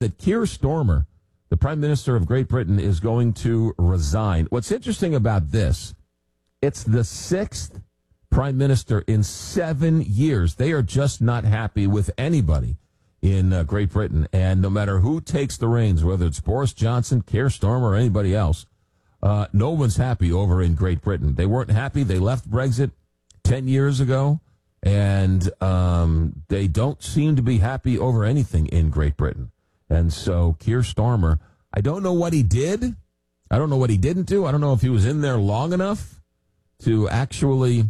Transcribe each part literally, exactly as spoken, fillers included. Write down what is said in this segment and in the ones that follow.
that Keir Starmer, the Prime Minister of Great Britain, is going to resign. What's interesting about this, it's the sixth Prime Minister in seven years. They are just not happy with anybody in uh, Great Britain. And no matter who takes the reins, whether it's Boris Johnson, Keir Starmer, or anybody else, uh, no one's happy over in Great Britain. They weren't happy. They left Brexit ten years ago, and um, they don't seem to be happy over anything in Great Britain. And so Keir Starmer, I don't know what he did. I don't know what he didn't do. I don't know if he was in there long enough to actually...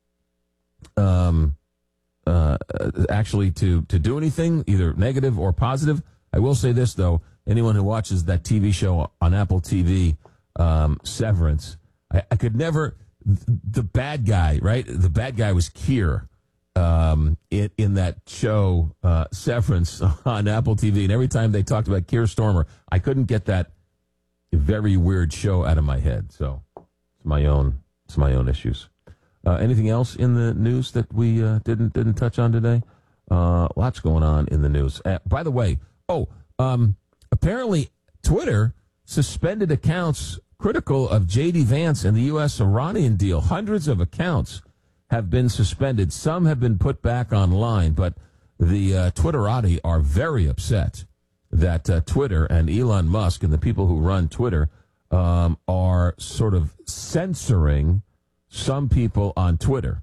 Um, uh, actually to, to do anything, either negative or positive. I will say this, though. Anyone who watches that T V show on Apple T V, um, Severance, I, I could never, the bad guy, right? The bad guy was Keir um, in, in that show, uh, Severance on Apple T V. And every time they talked about Keir Starmer, I couldn't get that very weird show out of my head. So it's my own, it's my own issues. Uh, anything else in the news that we uh, didn't didn't touch on today? Uh, lots going on in the news. Uh, by the way, oh, um, apparently Twitter suspended accounts critical of J D Vance and the U S Iranian deal. Hundreds of accounts have been suspended. Some have been put back online, but the uh, Twitterati are very upset that uh, Twitter and Elon Musk and the people who run Twitter um, are sort of censoring some people on Twitter.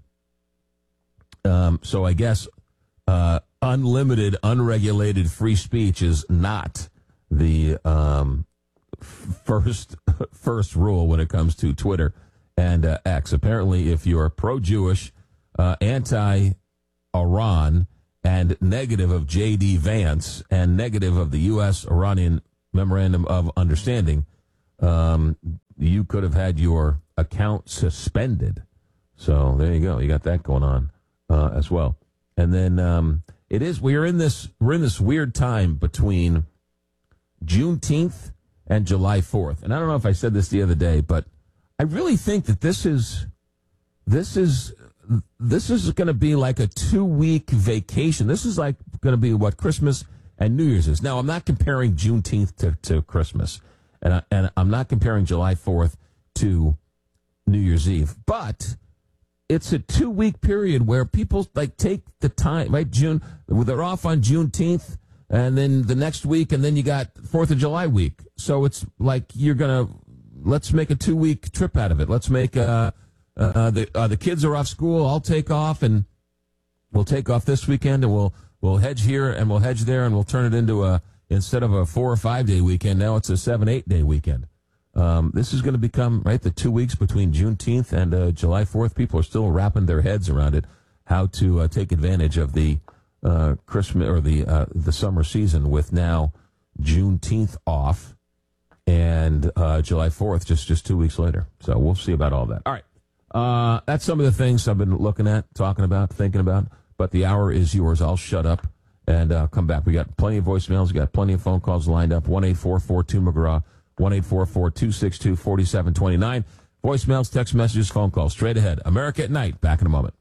Um, so I guess uh, unlimited, unregulated free speech is not the um, first first rule when it comes to Twitter and uh, X. Apparently, if you're pro-Jewish, uh, anti-Iran, and negative of J D Vance, and negative of the U S Iranian Memorandum of Understanding, um, you could have had your account suspended. So there you go. You got that going on uh, as well. And then um, it is we're in this we're in this weird time between Juneteenth and July fourth. And I don't know if I said this the other day, but I really think that this is this is this is going to be like a two-week vacation. This is like going to be what Christmas and New Year's is. Now, I'm not comparing Juneteenth to, to Christmas, and I, and I'm not comparing July fourth to New Year's Eve, but it's a two-week period where people like take the time, right? June, they're off on Juneteenth, and then the next week, and then you got Fourth of July week. So it's like you're gonna let's make a two-week trip out of it. Let's make uh, uh the uh, the kids are off school. I'll take off, and we'll take off this weekend, and we'll we'll hedge here and we'll hedge there, and we'll turn it into a instead of a four or five day weekend, now it's a seven eight day weekend. Um, this is going to become, right, the two weeks between Juneteenth and uh, July fourth. People are still wrapping their heads around it, how to uh, take advantage of the uh, Christmas or the uh, the summer season with now Juneteenth off and uh, July fourth just, just two weeks later. So we'll see about all that. All right. Uh, that's some of the things I've been looking at, talking about, thinking about. But the hour is yours. I'll shut up and uh, come back. We got plenty of voicemails. We got plenty of phone calls lined up. one eight four four two McGraw. one eight four four two six two four seven two nine. Voicemails, text messages, phone calls. Straight ahead. America at Night. Back in a moment.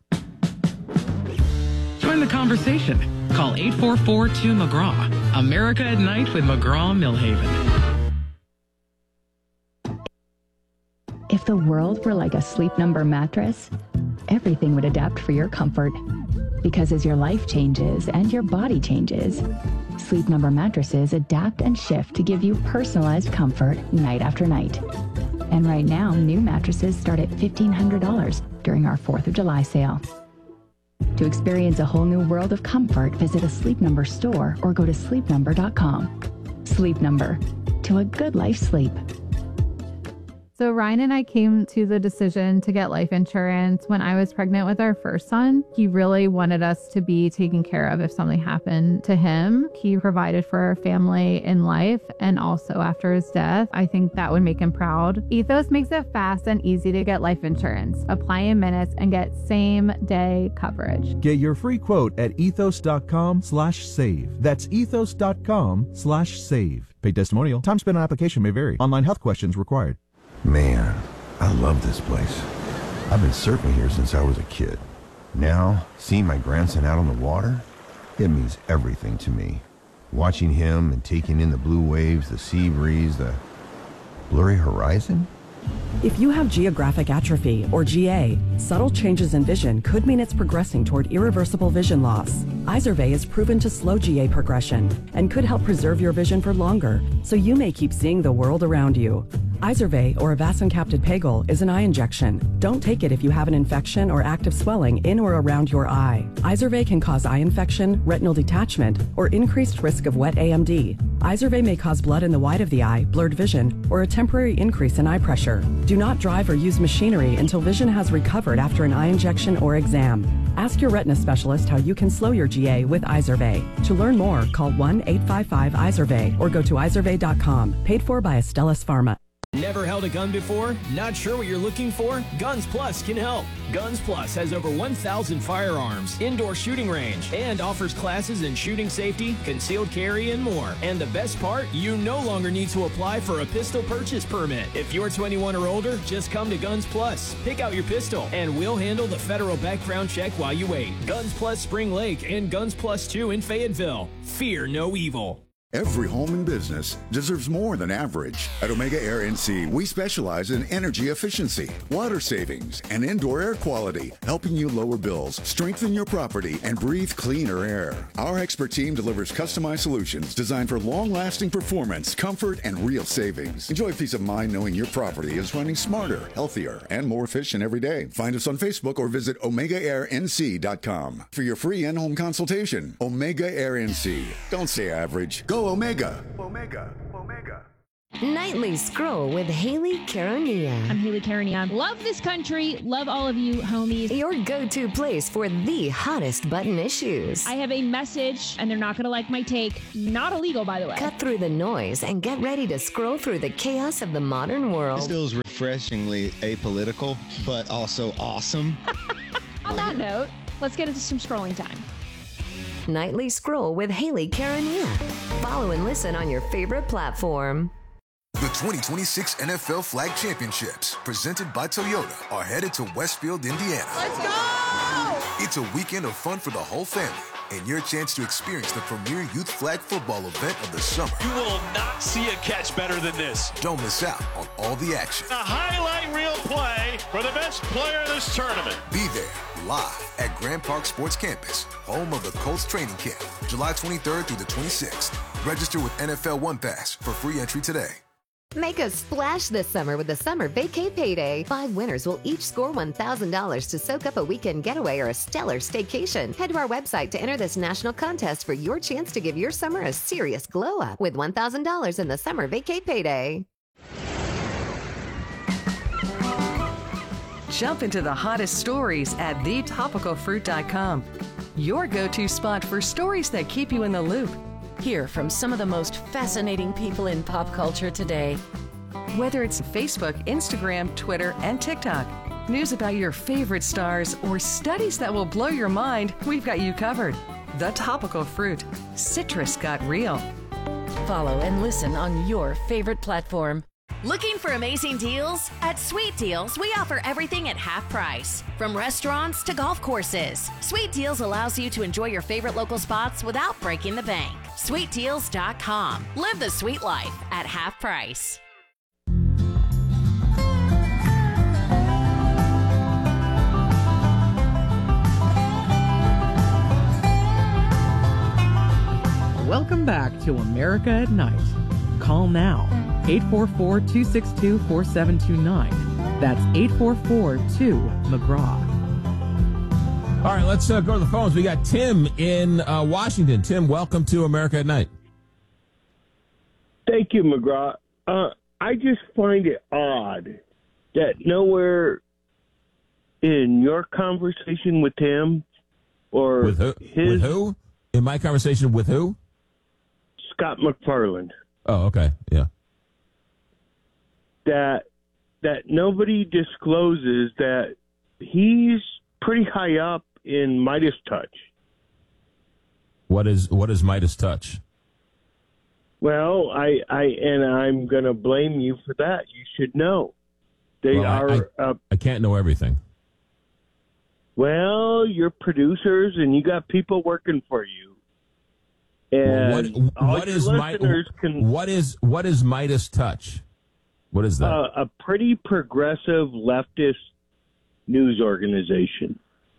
Join the conversation. Call eight four four two McGraw. America at Night with McGraw Millhaven. If the world were like a Sleep Number mattress, everything would adapt for your comfort. Because as your life changes and your body changes, Sleep Number mattresses adapt and shift to give you personalized comfort night after night. And right now, new mattresses start at fifteen hundred dollars during our fourth of July sale. To experience a whole new world of comfort, visit a Sleep Number store or go to sleep number dot com. Sleep Number. To a good life sleep. So Ryan and I came to the decision to get life insurance when I was pregnant with our first son. He really wanted us to be taken care of if something happened to him. He provided for our family in life and also after his death. I think that would make him proud. Ethos makes it fast and easy to get life insurance. Apply in minutes and get same day coverage. Get your free quote at ethos.com slash save. That's ethos.com slash save. Paid testimonial. Time spent on application may vary. Online health questions required. Man, I love this place. I've been surfing here since I was a kid. Now, seeing my grandson out on the water, it means everything to me. Watching him and taking in the blue waves, the sea breeze, the blurry horizon? If you have geographic atrophy, or G A, subtle changes in vision could mean it's progressing toward irreversible vision loss. Izervay is proven to slow G A progression and could help preserve your vision for longer, so you may keep seeing the world around you. Izervay, or avacincaptad pegol, is an eye injection. Don't take it if you have an infection or active swelling in or around your eye. Izervay can cause eye infection, retinal detachment, or increased risk of wet A M D. Izervay may cause blood in the white of the eye, blurred vision, or a temporary increase in eye pressure. Do not drive or use machinery until vision has recovered after an eye injection or exam. Ask your retina specialist how you can slow your G A with Izervay. To learn more, call one eight five five Izervay or go to izervay dot com. Paid for by Astellas Pharma. Never held a gun before? Not sure what you're looking for? Guns Plus can help. Guns Plus has over one thousand firearms, indoor shooting range, and offers classes in shooting safety, concealed carry, and more. And the best part? You no longer need to apply for a pistol purchase permit. If you're twenty-one or older, just come to Guns Plus. Pick out your pistol, and we'll handle the federal background check while you wait. Guns Plus Spring Lake and Guns Plus two in Fayetteville. Fear no evil. Every home and business deserves more than average. At Omega Air N C, we specialize in energy efficiency, water savings, and indoor air quality, helping you lower bills, strengthen your property, and breathe cleaner air. Our expert team delivers customized solutions designed for long-lasting performance, comfort, and real savings. Enjoy peace of mind knowing your property is running smarter, healthier, and more efficient every day. Find us on Facebook or visit omega air n c dot com for your free in-home consultation. Omega Air N C. Don't stay average. Go Omega. Omega. Omega. Nightly Scroll with Haley Caronia. I'm Haley Caronia. Love this country. Love all of you, homies. Your go-to place for the hottest button issues. I have a message, and they're not going to like my take. Not illegal, by the way. Cut through the noise and get ready to scroll through the chaos of the modern world. This feels refreshingly apolitical, but also awesome. On that note, let's get into some scrolling time. Nightly Scroll with Haley Caronia. Follow and listen on your favorite platform. The twenty twenty-six N F L Flag Championships, presented by Toyota, are headed to Westfield, Indiana. Let's go! It's a weekend of fun for the whole family, and your chance to experience the premier youth flag football event of the summer. You will not see a catch better than this. Don't miss out on all the action. A highlight reel play for the best player of this tournament. Be there live at Grand Park Sports Campus, home of the Colts training camp, July twenty-third through the twenty-sixth. Register with N F L One Pass for free entry today. Make a splash this summer with the Summer Vacay Payday. Five winners will each score one thousand dollars to soak up a weekend getaway or a stellar staycation. Head to our website to enter this national contest for your chance to give your summer a serious glow up with one thousand dollars in the Summer Vacay Payday. Jump into the hottest stories at the topical fruit dot com. Your go-to spot for stories that keep you in the loop. Hear from some of the most fascinating people in pop culture today. Whether it's Facebook, Instagram, Twitter, and TikTok, news about your favorite stars, or studies that will blow your mind, we've got you covered. The Topical Fruit. Citrus got real. Follow and listen on your favorite platform. Looking for amazing deals? At Sweet Deals, we offer everything at half price. From restaurants to golf courses, Sweet Deals allows you to enjoy your favorite local spots without breaking the bank. sweet deals dot com. Live the sweet life at half price. Welcome back to America at Night. Call now. eight four four, two six two, four seven two nine. That's eight four four, two, McGraw. All right, let's uh, go to the phones. We got Tim in uh, Washington. Tim, welcome to America at Night. Thank you, McGraw. Uh, I just find it odd that nowhere in your conversation with him or with who? his with who? In my conversation with who? Scott McFarland. Oh, okay, yeah. That that nobody discloses that he's pretty high up in Midas Touch. What is what is Midas Touch? Well, I, I and I'm going to blame you for that. You should know. They well, are. I, I, uh, I can't know everything. Well, you're producers and you got people working for you. And well, what, all what your is my, listeners can, what is what is Midas Touch? What is that? Uh, a pretty progressive leftist news organization.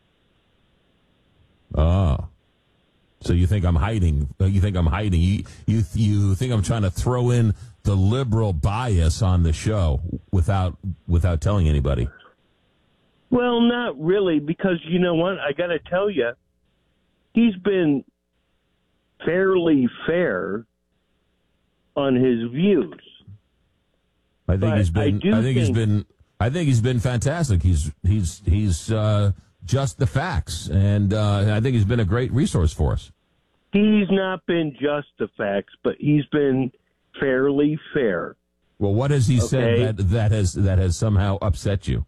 Oh, so you think I'm hiding? You think I'm hiding? You you you think I'm trying to throw in the liberal bias on the show without without telling anybody? Well, not really, because you know what? I got to tell you, he's been fairly fair on his views. I think But he's been. I do I, think he's think- been. I think he's been fantastic. He's he's he's uh, just the facts, and uh, I think he's been a great resource for us. He's not been just the facts, but he's been fairly fair. Well, what has he Okay. said that that has that has somehow upset you?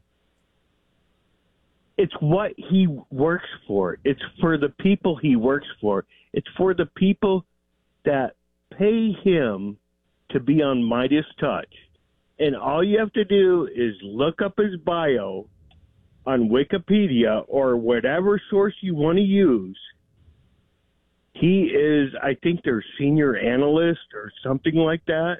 It's what he works for. It's for the people he works for. It's for the people that pay him to be on Midas Touch. And all you have to do is look up his bio on Wikipedia or whatever source you want to use. He is, I think, their senior analyst or something like that.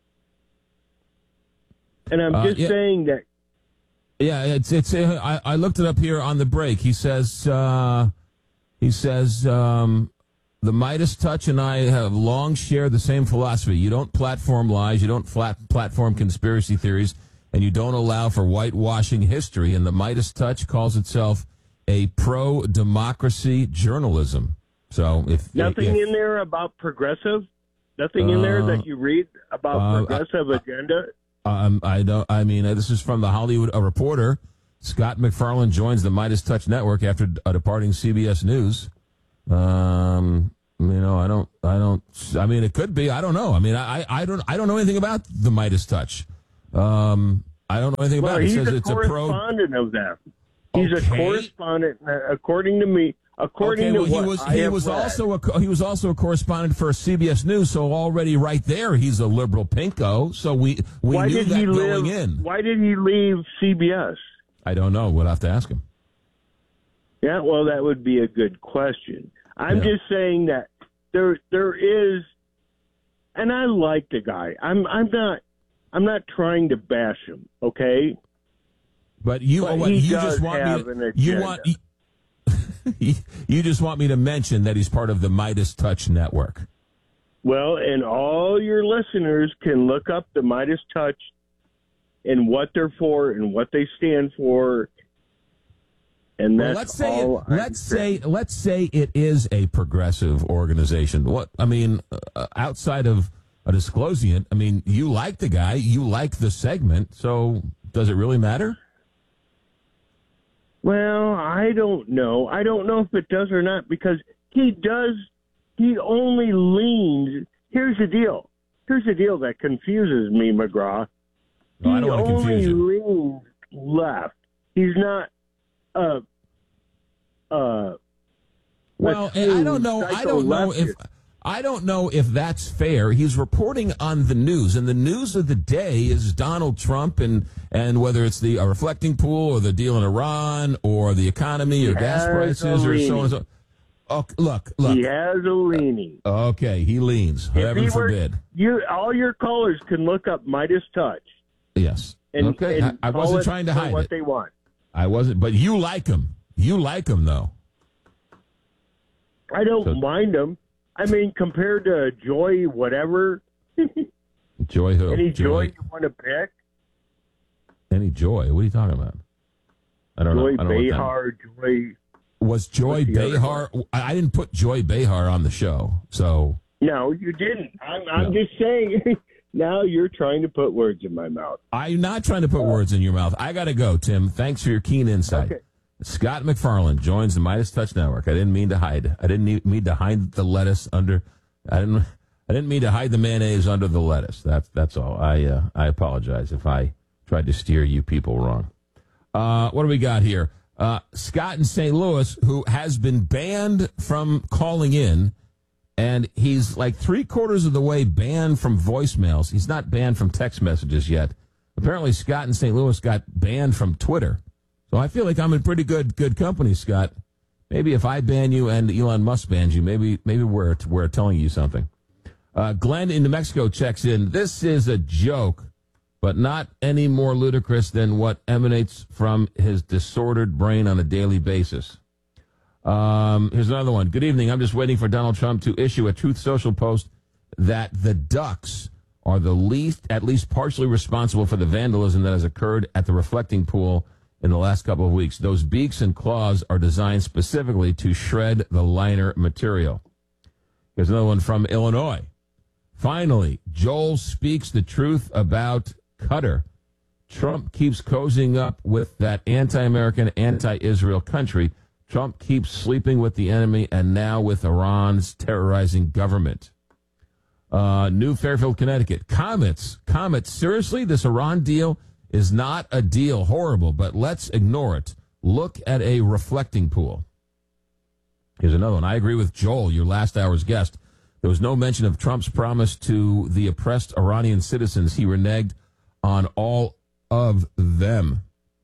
And I'm Uh, just yeah. saying that Yeah, it's it's. Uh, I, I looked it up here on the break. He says uh, he says um, the Midas Touch and I have long shared the same philosophy. You don't platform lies. You don't flat platform conspiracy theories, and you don't allow for whitewashing history. And the Midas Touch calls itself a pro-democracy journalism. So if nothing if, in there about progressive, nothing in there Uh, that you read about uh, progressive agenda. Um, I don't. I mean, uh, this is from the Hollywood uh, Reporter. Scott McFarlane joins the Midas Touch Network after uh, departing C B S News. Um, you know, I don't. I don't. I mean, it could be. I don't know. I mean, I. I don't. I don't know anything about the Midas Touch. Um, I don't know anything Well, about it. It he's says a it's a pro. correspondent of them. He's Okay. a correspondent, uh, according to me. According Okay, to well, he what was I he have was read. also a co- he was also a correspondent for C B S News. So already right there, he's a liberal pinko. So we we Why knew did that he going live, in. Why did he leave C B S? I don't know. We'll have to ask him. Yeah, well, that would be a good question. I'm Yeah. just saying that there there is, and I like the guy. I'm I'm not I'm not trying to bash him. Okay. But you, But what, he you does just want me have to, an you agenda. want you, you just want me to mention that he's part of the Midas Touch Network. Well, and all your listeners can look up the Midas Touch and what they're for and what they stand for. And Well, that's let's say all. it, I'm let's saying. say let's say it is a progressive organization. What I mean, uh, outside of a disclosing it, I mean, you like the guy, you like the segment, so does it really matter? Well, I don't know. I don't know if it does or not because he does. He only leans. Here's the deal. Here's the deal that confuses me, McGraw. No, I don't he want to only confuse you. leans left. He's not. Uh. Uh. Well, let's and I say don't know. I don't know if psycho-leftist. I don't know if that's fair. He's reporting on the news, and the news of the day is Donald Trump, and and whether it's the uh, reflecting pool or the deal in Iran or the economy or He gas has prices a or so on and leaning. so. Oh, look, look. He has a leaning. Okay, he leans. If Heaven he were- forbid. You, all your callers can look up Midas Touch. Yes. And, okay, and I, I call wasn't it trying to for hide what it. they want. I wasn't, but you like him. You like him, though. I don't So- mind them. I mean, compared to Joy, whatever, Joy who? any joy, Joy. you want to pick, Any joy? What are you talking about? I don't Joy know. I don't know what that- Behar, Joy. Was Joy What's the other Behar? I I didn't put Joy Behar on the show, so No, you didn't. I'm, I'm No. just saying. Now you're trying to put words in my mouth. I'm not trying to put words in your mouth. I got to go, Tim. Thanks for your keen insight. Okay. Scott McFarlane joins the Midas Touch Network. I didn't mean to hide. I didn't need- mean to hide the lettuce under. I didn't. I didn't mean to hide the mayonnaise under the lettuce. That's that's all. I uh, I apologize if I tried to steer you people wrong. Uh, what do we got here? Uh, Scott in Saint Louis, who has been banned from calling in, and he's like three quarters of the way banned from voicemails. He's not banned from text messages yet. Apparently, Scott in Saint Louis got banned from Twitter. So I feel like I'm in pretty good good company, Scott. Maybe if I ban you and Elon Musk bans you, maybe maybe we're we're telling you something. Uh, Glenn in New Mexico checks in. This is a joke, but not any more ludicrous than what emanates from his disordered brain on a daily basis. Um, here's another one. Good evening. I'm just waiting for Donald Trump to issue a Truth Social post that the Ducks are the least, at least partially responsible for the vandalism that has occurred at the reflecting pool in the last couple of weeks. Those beaks and claws are designed specifically to shred the liner material. Here's another one from Illinois. Finally, Joel speaks the truth about Qatar. Trump keeps cozying up with that anti-American, anti-Israel country. Trump keeps sleeping with the enemy and now with Iran's terrorizing government. Uh, New Fairfield, Connecticut. Comets. Comets. Seriously, this Iran deal is not a deal. Horrible, but let's ignore it. Look at a reflecting pool. Here's another one. I agree with Joel, your last hour's guest. There was no mention of Trump's promise to the oppressed Iranian citizens. He reneged on all of them.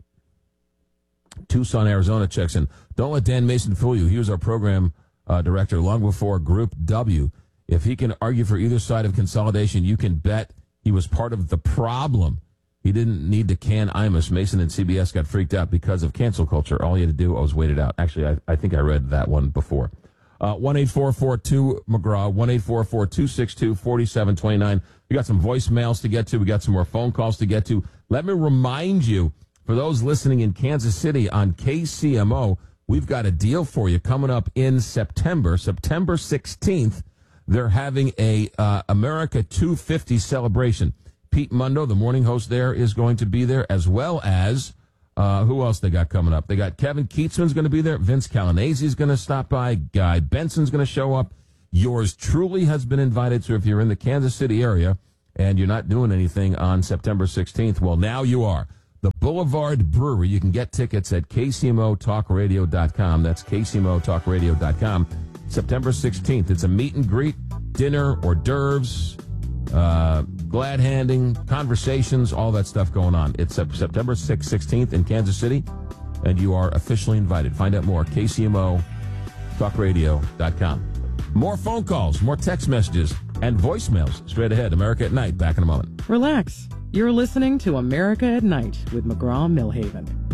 Tucson, Arizona checks in. Don't let Dan Mason fool you. He was our program uh, director long before Group W. If he can argue for either side of consolidation, you can bet he was part of the problem. He didn't need to can Imus. Mason and C B S got freaked out because of cancel culture. All he had to do was wait it out. Actually, I, I think I read that one before. Uh, one eight four four two McGraw, one eight four four two six two four seven two nine. We got some voicemails to get to. We got some more phone calls to get to. Let me remind you, for those listening in Kansas City on K C M O, we've got a deal for you coming up in September, September sixteenth. They're having a uh, America two fifty celebration. Pete Mundo, the morning host there, is going to be there, as well as, uh, who else they got coming up? They got Kevin Keatsman's going to be there. Vince Calanese is going to stop by. Guy Benson's going to show up. Yours truly has been invited. So if you're in the Kansas City area and you're not doing anything on September sixteenth, well, now you are. The Boulevard Brewery. You can get tickets at K C M O talk radio dot com. That's K C M O talk radio dot com. September sixteenth. It's a meet and greet, dinner, hors d'oeuvres, uh, glad handing, conversations, all that stuff going on. It's September sixteenth in Kansas City, and you are officially invited. Find out more, K C M O talk radio dot com. More phone calls, more text messages, and voicemails straight ahead. America at Night, back in a moment. Relax. You're listening to America at Night with McGraw Millhaven.